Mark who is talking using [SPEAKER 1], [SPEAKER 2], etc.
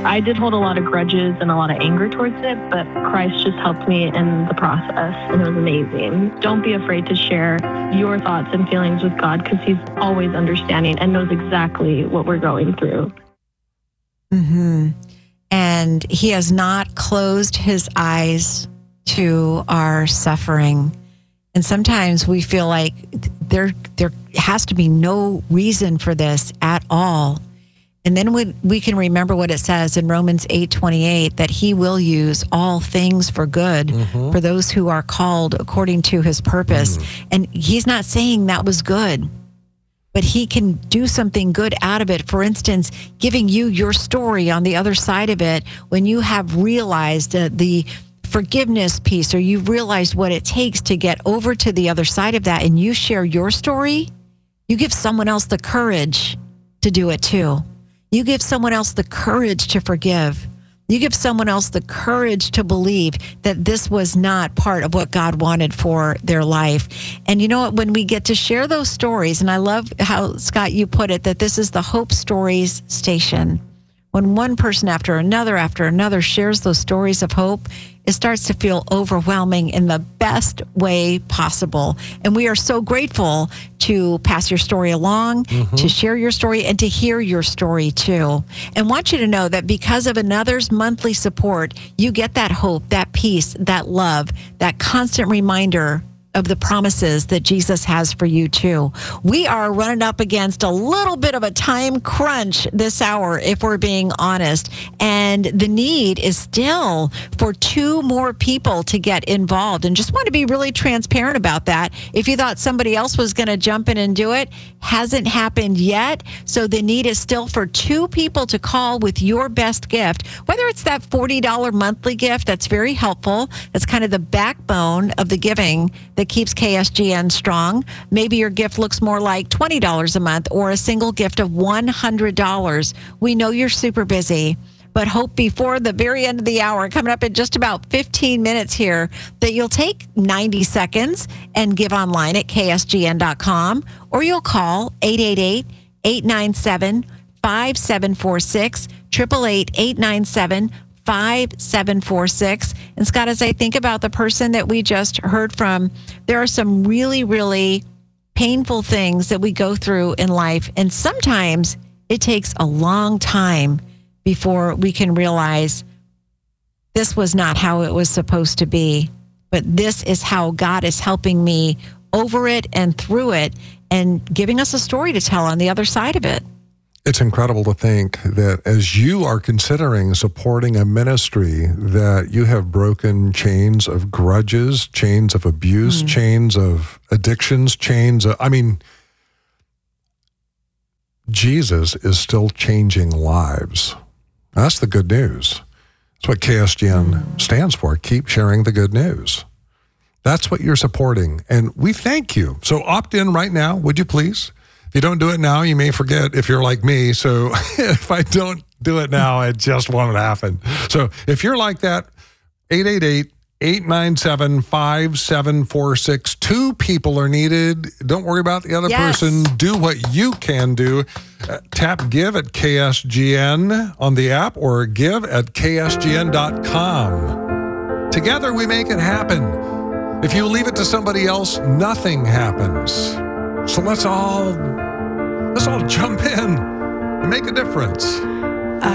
[SPEAKER 1] I did hold a lot of grudges and a lot of anger towards it, but Christ just helped me in the process, and it was amazing. Don't be afraid to share your thoughts and feelings with God, because he's always understanding and knows exactly what we're going through.
[SPEAKER 2] Mm-hmm. And he has not closed his eyes to our suffering. And sometimes we feel like there has to be no reason for this at all. And then we can remember what it says in Romans 8:28, that he will use all things for good for those who are called according to his purpose. And he's not saying that was good, but he can do something good out of it. For instance, giving you your story on the other side of it, when you have realized the forgiveness piece, or you've realized what it takes to get over to the other side of that, and you share your story, you give someone else the courage to do it too. You give someone else the courage to forgive. You give someone else the courage to believe that this was not part of what God wanted for their life. And you know what? When we get to share those stories, and I love how, Scott, you put it, that this is the Hope Stories station. When one person after another shares those stories of hope, it starts to feel overwhelming in the best way possible. And we are so grateful to pass your story along, to share your story, and to hear your story too. And want you to know that because of another's monthly support, you get that hope, that peace, that love, that constant reminder of the promises that Jesus has for you too. We are running up against a little bit of a time crunch this hour, if we're being honest. And the need is still for 2 more people to get involved. And just want to be really transparent about that. If you thought somebody else was going to jump in and do it, hasn't happened yet. So the need is still for 2 people to call with your best gift, whether it's that $40 monthly gift. That's very helpful. That's kind of the backbone of the giving that keeps KSGN strong. Maybe your gift looks more like $20 a month, or a single gift of $100. We know you're super busy, but hope before the very end of the hour, coming up in just about 15 minutes here, that you'll take 90 seconds and give online at ksgn.com, or you'll call 888-897-5746, 888-897-5746. And Scott, as I think about the person that we just heard from, there are some really, really painful things that we go through in life. And sometimes it takes a long time before we can realize this was not how it was supposed to be, but this is how God is helping me over it and through it, and giving us a story to tell on the other side of it.
[SPEAKER 3] It's incredible to think that as you are considering supporting a ministry, that you have broken chains of grudges, chains of abuse, chains of addictions, Jesus is still changing lives. That's the good news. That's what KSGN stands for. Keep sharing the good news. That's what you're supporting. And we thank you. So opt in right now, would you please? If you don't do it now, you may forget if you're like me. So if I don't do it now, it just won't happen. So if you're like that, 888-897-5746. 2 people are needed. Don't worry about the other person. Do what you can do. Tap give at KSGN on the app, or give at ksgn.com. Together we make it happen. If you leave it to somebody else, nothing happens. So let's all jump in and make a difference.